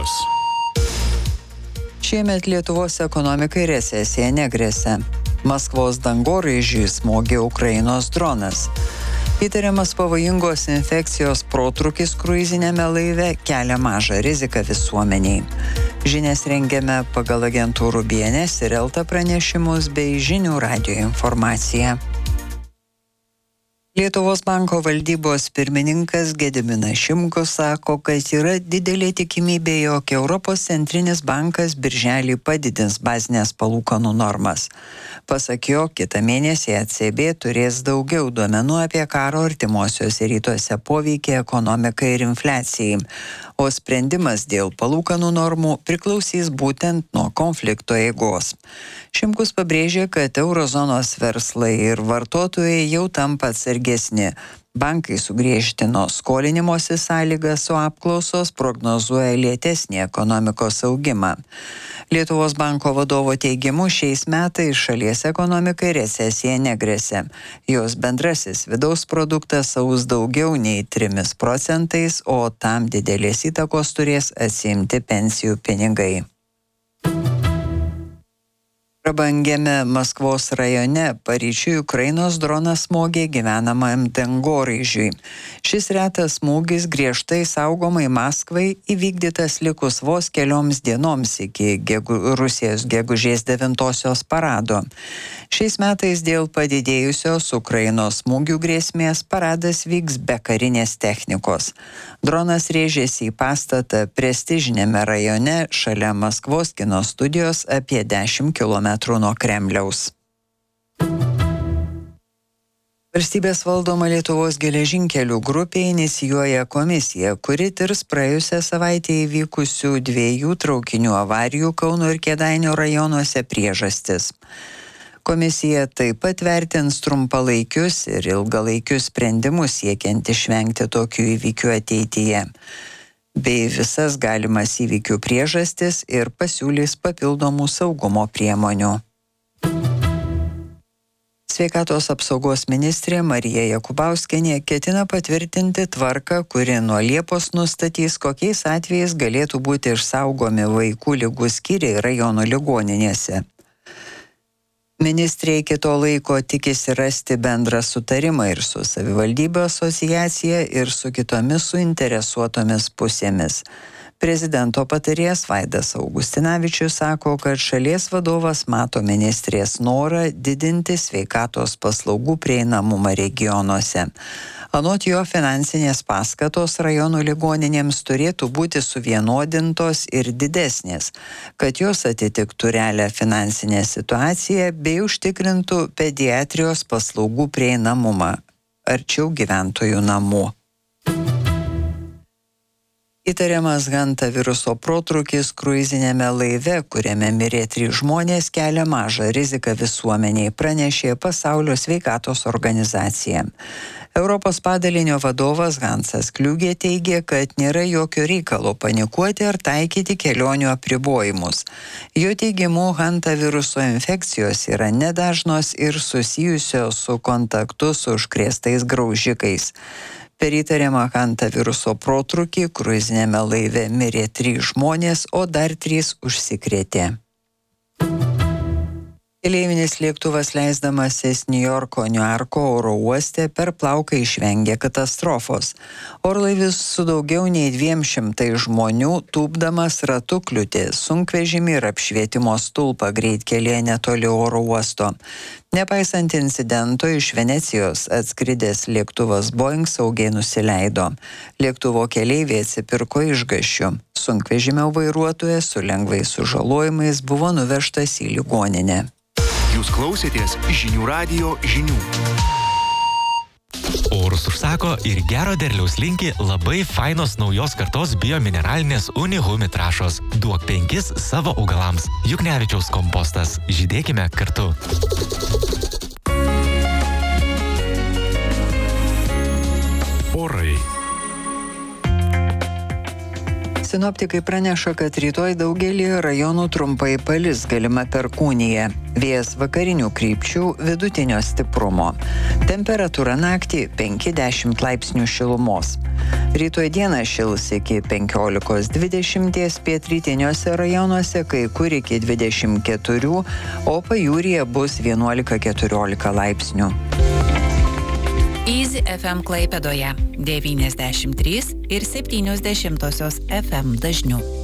žinios. Šiemet Lietuvos ekonomikai recesija negresia. Maskvos dangoraižiui smogė Ukrainos dronas. Įtariamas pavojingos infekcijos protrūkis kruizinėme laive kelia mažą riziką visuomeniai. Žinias rengiame pagal agentūrų BNS ir Elta pranešimus bei žinių radijo informaciją. Lietuvos banko valdybos pirmininkas Gediminas Šimkus sako, kad yra didelė tikimybė, jog Europos centrinis bankas birželį padidins bazinės palūkanų normas. Pasak jo, kitą mėnesį ECB turės daugiau duomenų apie karo artimuosiuose rytuose poveikį ekonomikai ir infliacijai, o sprendimas dėl palūkanų normų priklausys būtent nuo konflikto eigos. Šimkus pabrėžė, kad eurozonos verslai ir vartotojai jau tampa atsargesni. Bankai sugriežtino skolinimosi sąlygas, o apklausos prognozuoja lėtesnį ekonomikos augimą. Lietuvos banko vadovo teigimu, šiais metais šalies ekonomikai recesija negresia. Jos bendrasis vidaus produktas augs daugiau nei 3%, o tam didelės įtakos turės atsiimti pensijų pinigai. Prabangiame Maskvos rajone paryčiui Ukrainos dronas smogė gyvenamajam dangoraižiui. Šis retas smūgis griežtai saugomai Maskvai įvykdytas likus vos kelioms dienoms iki Rusijos gegužės 9-osios parado. Šiais metais dėl padidėjusios Ukrainos smūgių grėsmės paradas vyks be karinės technikos. Dronas rėžėsi į pastatą prestižinėme rajone šalia Maskvos kino studijos apie 10 km nuo Kremliaus. Valstybės valdoma Lietuvos geležinkelių grupė inicijuoja komisiją, kuri tirs praėjusią savaitę įvykusių 2 traukinių avarijų Kauno ir Kėdainių rajonuose priežastis. Komisija taip pat vertins trumpalaikius ir ilgalaikius sprendimus siekiant išvengti tokių įvykių ateityje, bei visas galimas įvykių priežastis ir pasiūlys papildomų saugumo priemonių. Sveikatos apsaugos ministrė Marija Jakubauskienė ketina patvirtinti tvarką, kuri nuo Liepos nustatys, kokiais atvejais galėtų būti išsaugomi vaikų ligų skyriai rajono ligoninėse. Ministrė iki to laiko tikisi rasti bendrą sutarimą ir su savivaldybių asociacija, ir su kitomis suinteresuotomis pusėmis. Prezidento patarėjas Vaidas Augustinavičius sako, kad šalies vadovas mato ministrės norą didinti sveikatos paslaugų prieinamumą regionuose. Anot jo, finansinės paskatos rajonų ligoninėms turėtų būti suvienodintos ir didesnės, kad jos atitiktų realią finansinę situaciją bei užtikrintų pediatrijos paslaugų prieinamumą arčiau gyventojų namų. Įtariamas hantaviruso protrūkis kruizinėme laive, kuriame mirė 3 žmonės, kelia mažą riziką visuomeniai, pranešė Pasaulio sveikatos organizacija. Europos padalinio vadovas Hansas Kliugė teigė, kad nėra jokio reikalo panikuoti ar taikyti kelionių apribojimus. Jo teigimu, hantaviruso infekcijos yra nedažnos ir susijusios su kontaktu su užkrėstais graužikais. Per įtariamą hantaviruso protrūkį kruizinėme laive mirė 3 žmonės, o dar 3 užsikrėtė. Keleivinis lėktuvas leisdamasis Niujorko Niuarko oro uoste per plauką išvengė katastrofos. Orlaivis su daugiau nei 200 žmonių tūpdamas ratu kliutė sunkvežimį ir apšvietimo stulpą greitkelyje netoli oro uosto. Nepaisant incidento, iš Venecijos atskridęs lėktuvas Boeing saugiai nusileido. Lėktuvo keleiviai atsipirko išgąsčiu. Sunkvežimio vairuotojas su lengvais sužalojimais buvo nuvežtas į ligoninę. Jūs klausėtės žinių radijo žinių. Orus užsako ir gero derliaus linki labai fainos naujos kartos biomineralinės Unihumi trąšos. Duok 5 savo augalams. Juknevičiaus kompostas. Žydėkime kartu. Orai. Sinoptikai praneša, kad rytoj daugelį rajonų trumpai palis, galima perkūnija. Vėjas vakarinių krypčių vidutinio stiprumo. Temperatūra naktį 5-10 laipsnių šilumos. Rytoj dieną šils iki 15-20, pietrytiniuose rajonuose kai kur iki 24, o pajūryje bus 11-14 laipsnių. Easy FM Klaipėdoje 93,7 FM dažniu.